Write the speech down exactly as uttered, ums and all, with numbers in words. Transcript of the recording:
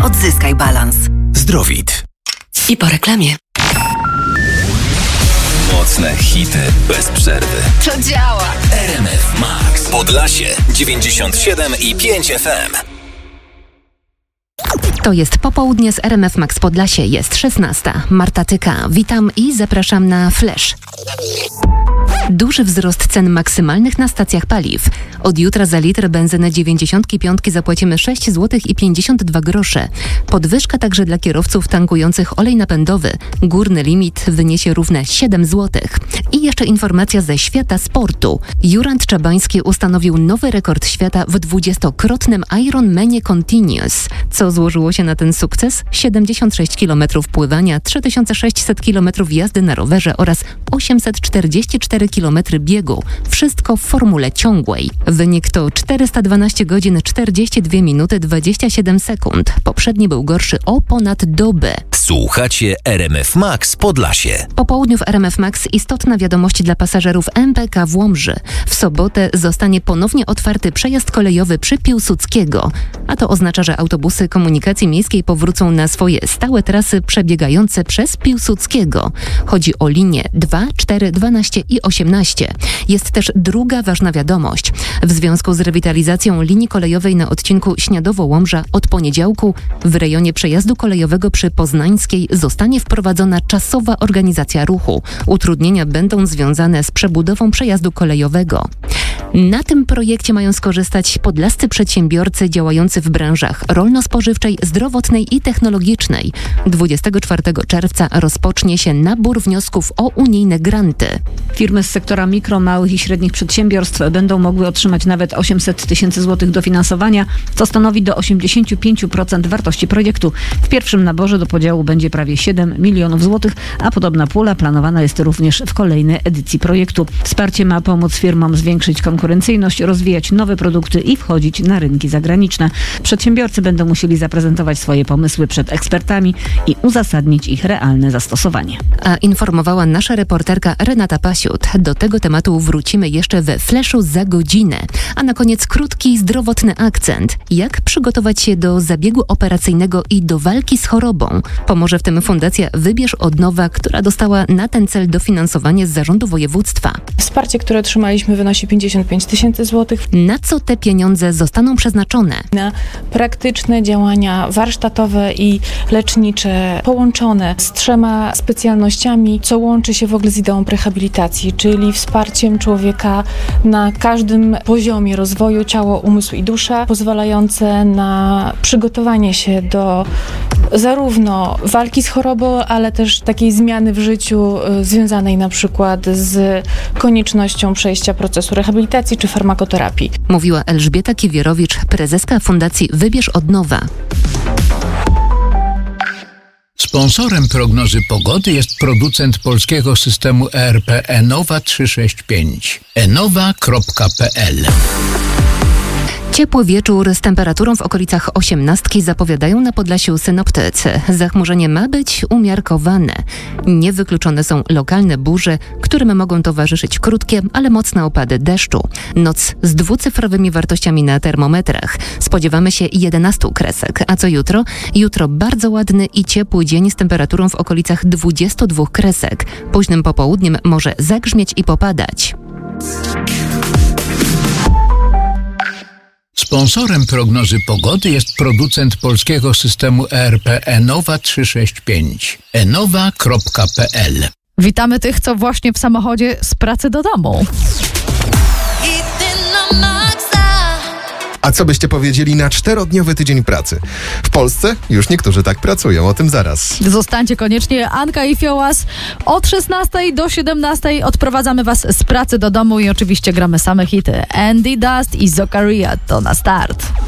Odzyskaj balans. Zdrowit. I po reklamie. Mocne hity bez przerwy. To działa. R M F Max. Podlasie dziewięćdziesiąt siedem i pięć F M. To jest popołudnie z R M F Max Podlasie. Jest szesnasta. Marta Tyka. Witam i zapraszam na Flash. Duży wzrost cen maksymalnych na stacjach paliw. Od jutra za litr benzyny dziewięćdziesiątki piątki zapłacimy sześć złotych i pięćdziesiąt dwa grosze. Podwyżka także dla kierowców tankujących olej napędowy. Górny limit wyniesie równe siedem złotych. I jeszcze informacja ze świata sportu. Jurand Czabański ustanowił nowy rekord świata w dwudziestokrotnym Ironmanie Continuous. Co złożyło się na ten sukces? siedemdziesiąt sześć kilometrów pływania, trzy tysiące sześćset kilometrów jazdy na rowerze oraz osiemset czterdzieści cztery kilometry biegu. Wszystko w formule ciągłej. Wynik to czterysta dwanaście godzin, czterdzieści dwie minuty, dwadzieścia siedem sekund. Poprzedni był gorszy o ponad dobę. Słuchacie R M F Max Podlasie. Po południu w R M F Max istotna wiadomość dla pasażerów M P K w Łomży. W sobotę zostanie ponownie otwarty przejazd kolejowy przy Piłsudskiego. A to oznacza, że autobusy komunikacji miejskiej powrócą na swoje stałe trasy przebiegające przez Piłsudskiego. Chodzi o linie dwa, cztery, dwanaście i osiemnaście. Jest też druga ważna wiadomość. W związku z rewitalizacją linii kolejowej na odcinku Śniadowo-Łomża od poniedziałku w rejonie przejazdu kolejowego przy Poznańskiej zostanie wprowadzona czasowa organizacja ruchu. Utrudnienia będą związane z przebudową przejazdu kolejowego. Na tym projekcie mają skorzystać podlascy przedsiębiorcy działający w branżach rolno-spożywczej, zdrowotnej i technologicznej. dwudziestego czwartego czerwca rozpocznie się nabór wniosków o unijne granty. Firmy z sektora mikro, małych i średnich przedsiębiorstw będą mogły otrzymać nawet osiemset tysięcy złotych dofinansowania, co stanowi do osiemdziesiąt pięć procent wartości projektu. W pierwszym naborze do podziału będzie prawie siedem milionów złotych, a podobna pula planowana jest również w kolejnej edycji projektu. Wsparcie ma pomóc firmom zwiększyć konkurencyjność, rozwijać nowe produkty i wchodzić na rynki zagraniczne. Przedsiębiorcy będą musieli zaprezentować swoje pomysły przed ekspertami i uzasadnić ich realne zastosowanie. A informowała nasza reporterka Renata Pasiut. Do tego tematu wrócimy jeszcze we Flashu za godzinę. A na koniec krótki, zdrowotny akcent. Jak przygotować się do zabiegu operacyjnego i do walki z chorobą? Pomoże w tym Fundacja Wybierz od Nowa, która dostała na ten cel dofinansowanie z zarządu województwa. Wsparcie, które otrzymaliśmy, wynosi pięćdziesiąt pięć tysięcy złotych. Na co te pieniądze zostaną przeznaczone? Na praktyczne działania warsztatowe i lecznicze połączone z trzema specjalnościami, co łączy się w ogóle z ideą prehabilitacji, czyli wsparciem człowieka na każdym poziomie rozwoju ciało, umysł i dusza, pozwalające na przygotowanie się do zarówno walki z chorobą, ale też takiej zmiany w życiu y, związanej na przykład z koniecznością przejścia procesu rehabilitacji czy farmakoterapii. Mówiła Elżbieta Kiwierowicz, prezeska Fundacji Wybierz od Nowa. Sponsorem prognozy pogody jest producent polskiego systemu E R P Enowa trzysta sześćdziesiąt pięć. enowa kropka p l. Ciepły wieczór z temperaturą w okolicach osiemnastki zapowiadają na Podlasiu synoptycy. Zachmurzenie ma być umiarkowane. Niewykluczone są lokalne burze, którym mogą towarzyszyć krótkie, ale mocne opady deszczu. Noc z dwucyfrowymi wartościami na termometrach. Spodziewamy się jedenastu kresek. A co jutro? Jutro bardzo ładny i ciepły dzień z temperaturą w okolicach dwudziestu dwóch kresek. Późnym popołudniem może zagrzmieć i popadać. Sponsorem prognozy pogody jest producent polskiego systemu E R P Enowa trzysta sześćdziesiąt pięć. enowa kropka p l. Witamy tych, co właśnie w samochodzie z pracy do domu. A co byście powiedzieli na czterodniowy tydzień pracy? W Polsce już niektórzy tak pracują, o tym zaraz. Zostańcie koniecznie, Anka i Fiołas. Od szesnastej do siedemnastej odprowadzamy was z pracy do domu i oczywiście gramy same hity. Andy Dust i Zokaria to na start.